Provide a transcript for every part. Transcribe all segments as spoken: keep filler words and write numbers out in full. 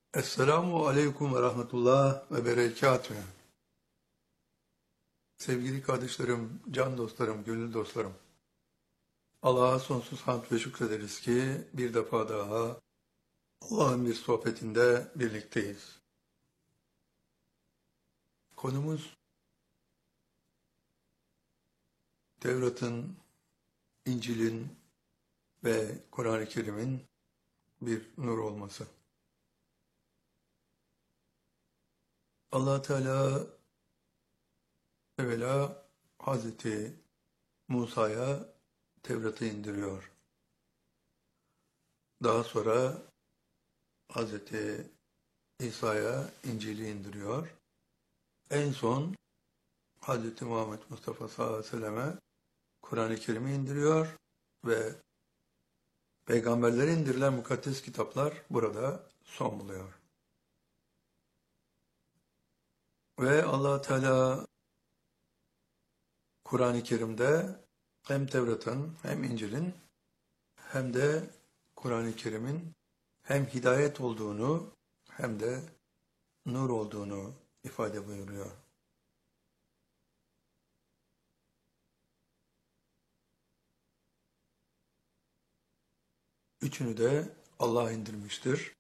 Esselamu Aleyküm ve Rahmetullah ve Berekatühü. Sevgili kardeşlerim, can dostlarım, gönül dostlarım. Allah'a sonsuz hamd ve şükrederiz ki bir defa daha Allah'ın bir sohbetinde birlikteyiz. Konumuz Tevrat'ın, İncil'in ve Kur'an-ı Kerim'in bir nur olması. Allah Teala evvela Hazreti Musa'ya Tevrat'ı indiriyor. Daha sonra Hazreti İsa'ya İncil'i indiriyor. En son Hazreti Muhammed Mustafa sallallahu aleyhi ve selleme Kur'an-ı Kerim'i indiriyor ve peygamberlere indirilen mukaddes kitaplar burada son buluyor. Ve Allah Teala Kur'an-ı Kerim'de hem Tevrat'ın hem İncil'in hem de Kur'an-ı Kerim'in hem hidayet olduğunu hem de nur olduğunu ifade buyuruyor. Üçünü de Allah indirmiştir.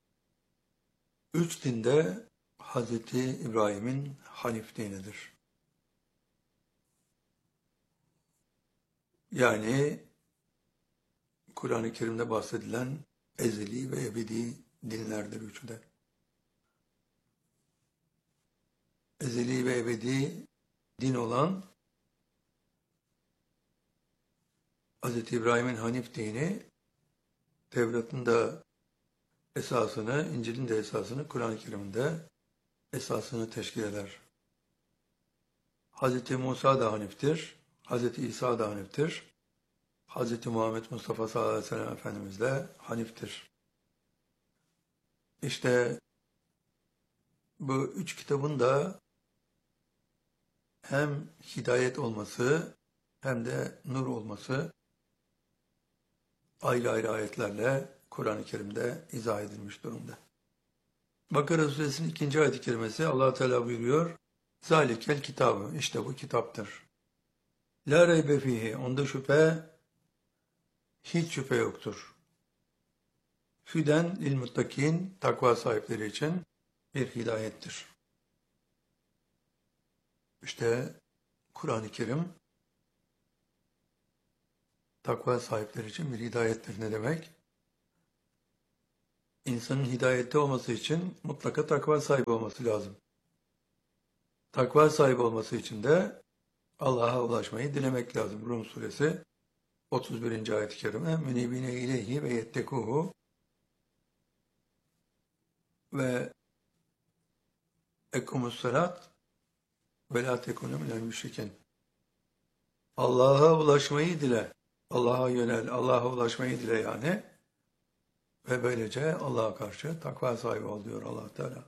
Üç din de Hazreti İbrahim'in Hanif dinidir. Yani Kur'an-ı Kerim'de bahsedilen ezeli ve ebedi dinlerdir üçü de. Ezeli ve ebedi din olan Hazreti İbrahim'in Hanif dini, Tevrat'ın da esasını, İncil'in de esasını, Kur'an-ı Kerim'in de esasını teşkil eder. Hazreti Musa da Hanif'tir, Hazreti İsa da Hanif'tir, Hazreti Muhammed Mustafa sallallahu aleyhi ve sellem Efendimiz de Hanif'tir. İşte bu üç kitabın da hem hidayet olması hem de nur olması ayrı ayrı ayetlerle Kur'an-ı Kerim'de izah edilmiş durumda. Bakara Suresinin ikinci ayet-i kerimesi Allah Teala buyuruyor: "Zalikel kitabı", işte bu kitaptır. La reybe fihi, onda şüphe, hiç şüphe yoktur. Hüden lil muttakin, takva sahipleri için bir hidayettir. İşte Kur'an-ı Kerim takva sahipleri için bir hidayettir. Ne demek? İnsanın hidayette olması için mutlaka takva sahibi olması lazım. Takva sahibi olması için de Allah'a ulaşmayı dilemek lazım. Rum suresi otuz birinci ayet-i kerime: "Münibine ileyhi ve yettekuhu ve ekumus salat ve la tekunu minel müşrikin." Allah'a ulaşmayı dile. Allah'a yönel, Allah'a ulaşmayı dile yani. Ve böylece Allah'a karşı takva sahibi ol diyor Allah Teala.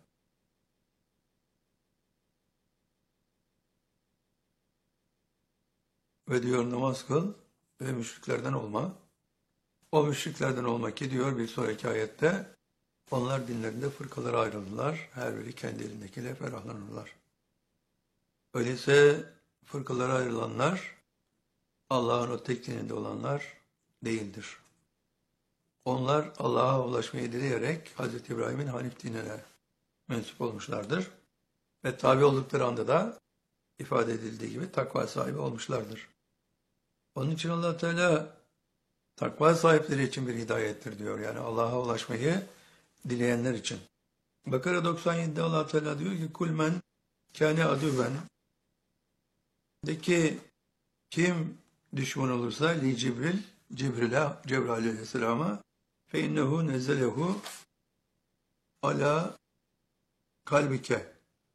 Ve diyor namaz kıl ve müşriklerden olma. O müşriklerden olma ki diyor bir sonraki ayette, onlar dinlerinde fırkalara ayrıldılar. Her biri kendi elindekiyle ferahlanırlar. Öyleyse fırkalara ayrılanlar Allah'ın o tek dininde olanlar değildir. Onlar Allah'a ulaşmayı dileyerek Hazreti İbrahim'in Hanif dinine mensup olmuşlardır. Ve tabi oldukları anda da ifade edildiği gibi takva sahibi olmuşlardır. Onun için Allah Teala takva sahipleri için bir hidayettir diyor. Yani Allah'a ulaşmayı dileyenler için. Bakara doksan yedide Allah Teala diyor ki: "Kul men kâne adüven", de ki kim düşman olursa li Cibril, Cibril'e, Cebrail aleyhisselama, fe innehu nezzelehu ala kalbike.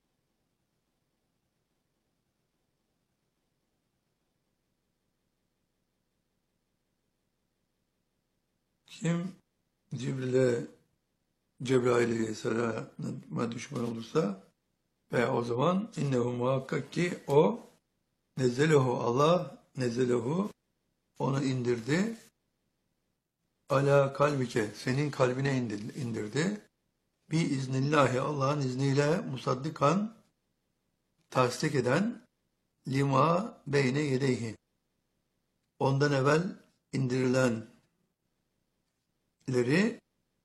Kim Cibril'e, Cebrail aleyhisselama düşman olursa, ve o zaman innehu muhakkak ki o nezzelehu, Allah nezzelehu, onu indirdi, ala kalbike, senin kalbine indirdi. bi iznillahi Allah'ın izniyle musaddikan tasdik eden lima beyne yedeyhi ondan evvel indirilenleri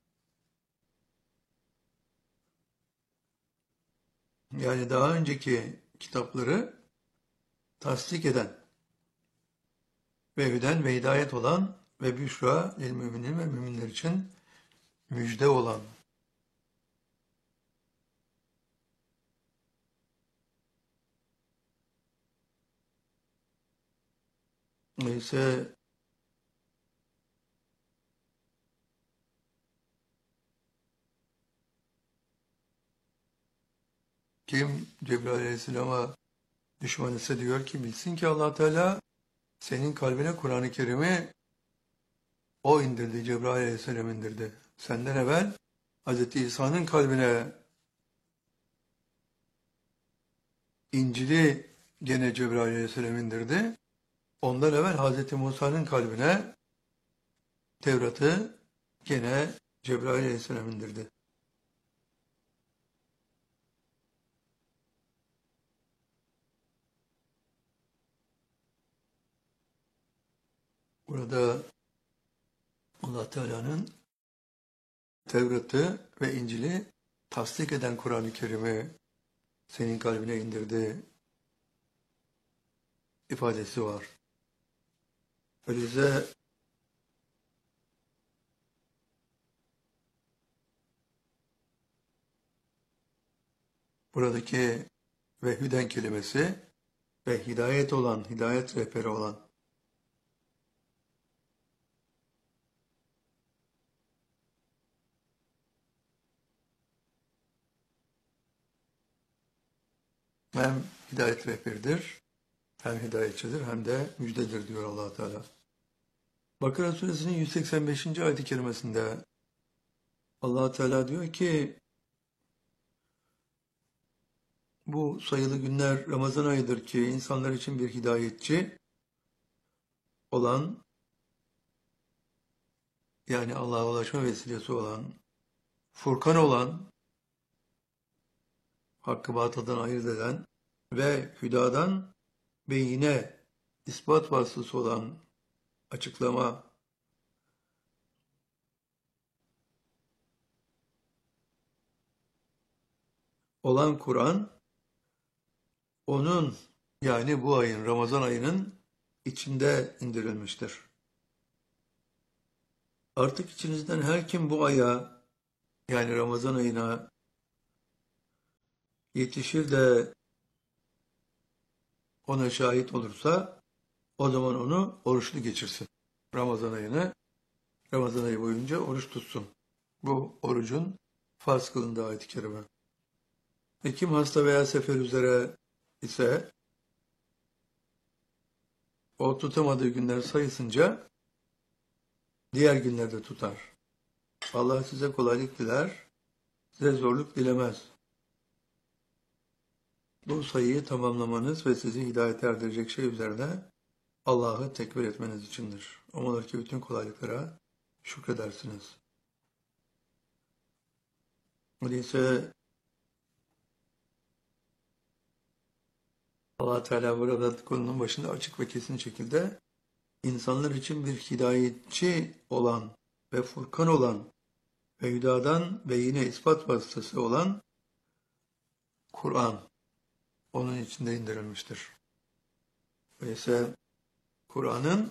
yani daha önceki kitapları tasdik eden ve hüden ve hidayet olan ve büşra lil müminin ve müminler için müjde olan. İşte kim Cebrail Aleyhisselam'a düşman ise diyor ki bilsin ki Allah Teala senin kalbine Kur'an-ı Kerim'i o indirdi, Cebrail Aleyhisselam indirdi. Senden evvel Hz. İsa'nın kalbine İncil'i gene Cebrail Aleyhisselam indirdi. Ondan evvel Hz. Musa'nın kalbine Tevrat'ı gene Cebrail Aleyhisselam indirdi. Burada Allah Teala'nın Tevrat'ı ve İncil'i tasdik eden Kur'an-ı Kerim'i senin kalbine indirdi ifadesi var. Öyleyse buradaki ve hüden kelimesi ve hidayet olan, hidayet rehberi olan hem hidayet rehberidir, hem hidayetçidir, hem de müjdedir diyor Allah Teala. Bakara suresinin yüz seksen beşinci ayet-i kerimesinde Allah Teala diyor ki bu sayılı günler Ramazan ayıdır ki insanlar için bir hidayetçi olan yani Allah'a ulaşma vesilesi olan, Furkan olan, hakkı batıldan ayırt eden ve hüdadan beyine ispat vasıtası olan açıklama olan Kur'an, onun yani bu ayın, Ramazan ayının içinde indirilmiştir. Artık içinizden her kim bu aya yani Ramazan ayına yetişir de ona şahit olursa o zaman onu oruçlu geçirsin. Ramazan ayını Ramazan ayı boyunca oruç tutsun. Bu orucun farz kılındığı ayet-i kerime. Ve kim hasta veya sefer üzere ise o tutamadığı günler sayısınca diğer günlerde tutar. Allah size kolaylık diler, size zorluk dilemez. Bu sayıyı tamamlamanız ve sizi hidayete erdirecek şey üzerine Allah'ı tekbir etmeniz içindir. Umarım ki bütün kolaylıklara şükredersiniz. Öyleyse Allah Teala burada konunun başında açık ve kesin şekilde insanlar için bir hidayetçi olan ve Furkan olan ve hüdadan ve yine ispat vasıtası olan Kur'an onun içinde indirilmiştir. Öyleyse Kur'an'ın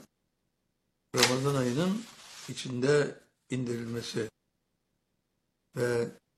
Ramazan ayının içinde indirilmesi ve